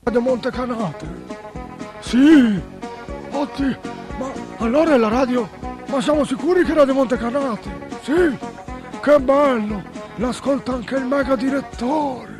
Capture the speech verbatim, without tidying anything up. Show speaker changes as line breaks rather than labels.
Radio Montecanate. Sì, ottimo. Ma allora è la radio? Ma siamo sicuri che è Radio Montecanate? Sì, che bello. L'ascolta anche il mega direttore.